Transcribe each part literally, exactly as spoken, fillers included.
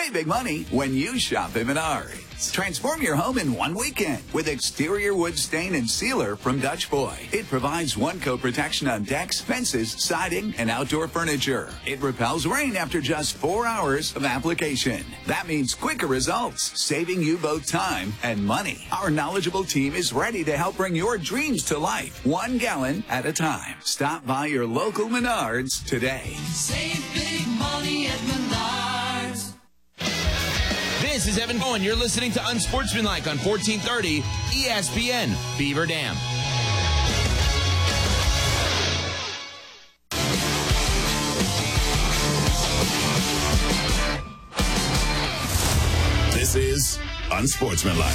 Save big money when you shop at Menards. Transform your home in one weekend with exterior wood stain and sealer from Dutch Boy. It provides one-coat protection on decks, fences, siding, and outdoor furniture. It repels rain after just four hours of application. That means quicker results, saving you both time and money. Our knowledgeable team is ready to help bring your dreams to life, one gallon at a time. Stop by your local Menards today. Save big money at Menards. This is Evan Cohen. You're listening to Unsportsmanlike on fourteen thirty E S P N Beaver Dam. This is Unsportsmanlike.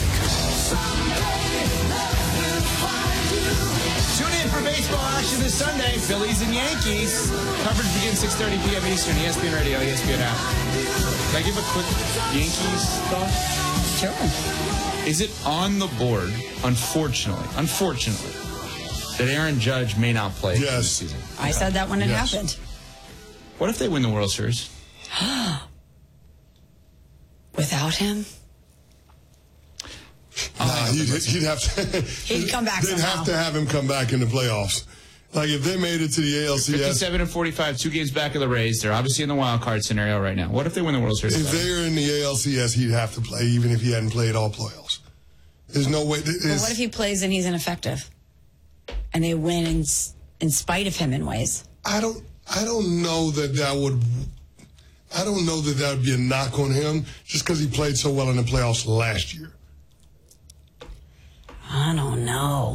Tune in for baseball action this Sunday. Phillies and Yankees. Coverage begins six thirty p.m. Eastern. E S P N Radio, E S P N app. Can I give a quick Yankees thought? Sure. Is it on the board, unfortunately, unfortunately, that Aaron Judge may not play Yes. this season? I said that when it Yes. happened. What if they win the World Series? Without him? Nah, he'd, he'd have to. He'd come back They'd somehow. have to have him come back in the playoffs. Like if they made it to the A L C S, fifty-seven and forty-five, two games back of the Rays. They're obviously in the wild card scenario right now. What if they win the World Series? if they're in the A L C S, he'd have to play, even if he hadn't played all playoffs. There's no way. But what if he plays and he's ineffective? And they win in, in spite of him in ways? I don't. I don't know that that would. I don't know that that would be a knock on him just because he played so well in the playoffs last year. I don't know.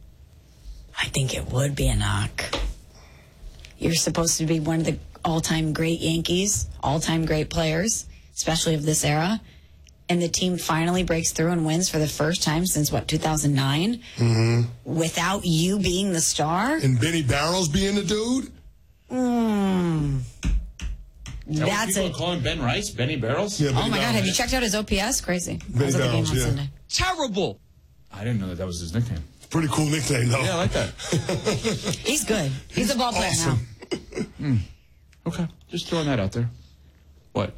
I think it would be a knock. You're supposed to be one of the all-time great Yankees, all-time great players, especially of this era. And the team finally breaks through and wins for the first time since, what, two thousand nine? Mm-hmm. Without you being the star? And Benny Barrows being the dude? Hmm. That's people a... calling Ben Rice, Benny Barrels? Yeah, Oh, Benny my God. Barrows. Have you checked out his O P S? Crazy. I Benny was at the game Barrows, on yeah. Sunday. Terrible. I didn't know that that was his nickname. Pretty cool nickname, though. Yeah, I like that. He's good. He's a ball player Awesome. now. mm. Okay, just throwing that out there. What?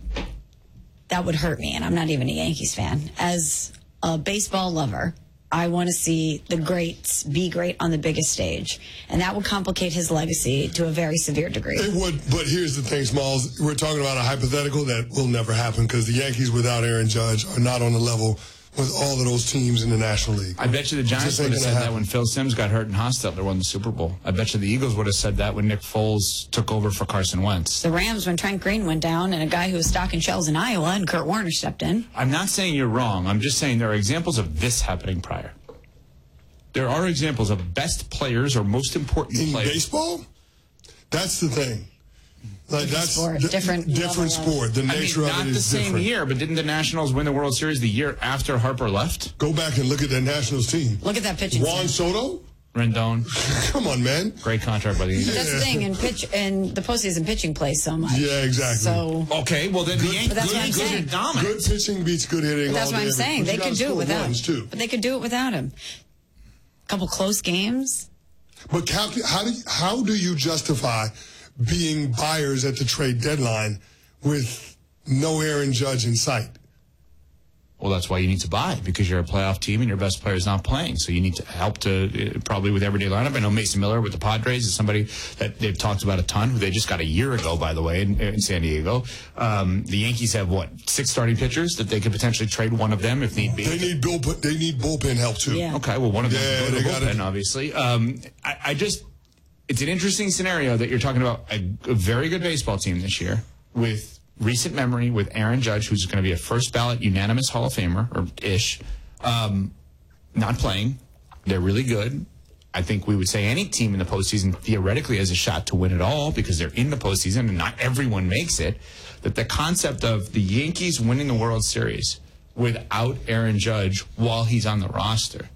That would hurt me, and I'm not even a Yankees fan. As a baseball lover, I want to see the greats be great on the biggest stage, and that would complicate his legacy to a very severe degree. It would, but here's the thing, Smalls. We're talking about a hypothetical that will never happen because the Yankees without Aaron Judge are not on the level with all of those teams in the National League. I bet you the Giants Just would ain't have gonna said that happen. when Phil Simms got hurt in Hostetler won the Super Bowl. I bet you the Eagles would have said that when Nick Foles took over for Carson Wentz. The Rams, when Trent Green went down, and a guy who was stocking shelves in Iowa, and Kurt Warner stepped in. I'm not saying you're wrong. I'm just saying there are examples of this happening prior. There are examples of best players or most important In players. baseball, that's the thing. Like Different that's sport, di- different different level of- sport. The I nature mean, of not it the is same different. year, but didn't the Nationals win the World Series the year after Harper left? Go back and look at that Nationals team. Look at that pitching Juan staff. Soto. Rendon, Come on, man. great contract by the Yankees. That's the thing, in pitch and the postseason pitching plays so much. Yeah, exactly. So Okay, well then the Good- Yankees But that's what I'm good saying. and dominant. Good pitching beats good hitting. but that's all what day, I'm saying. but They you could gotta do it score without runs, him. too. But they could do it without him. A couple close games. But how, how do you, how do you justify being buyers at the trade deadline with no Aaron Judge in sight? Well, that's why you need to buy, because you're a playoff team and your best player is not playing. So you need to help to, uh, probably with everyday lineup. I know Mason Miller with the Padres is somebody that they've talked about a ton, who they just got a year ago, by the way, in, in San Diego. Um, the Yankees have, what, six starting pitchers that they could potentially trade one of them if need be. They need bull, they need bullpen help too. Yeah. Okay, well, one of them Yeah, can go to they the gotta- bullpen, obviously. Um, I, I just, it's an interesting scenario that you're talking about a, a very good baseball team this year with recent memory with Aaron Judge, who's going to be a first ballot unanimous Hall of Famer, or ish, um, not playing. They're really good. I think we would say any team in the postseason theoretically has a shot to win it all because they're in the postseason and not everyone makes it. That the concept of the Yankees winning the World Series without Aaron Judge while he's on the roster,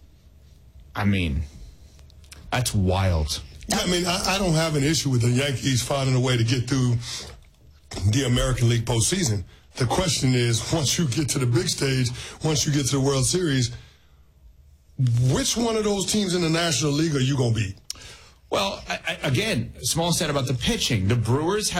I mean, that's wild. I mean, I, I don't have an issue with the Yankees finding a way to get through the American League postseason. The question is, once you get to the big stage, once you get to the World Series, which one of those teams in the National League are you going to beat? Well, I, I, again, Small said about the pitching. The Brewers have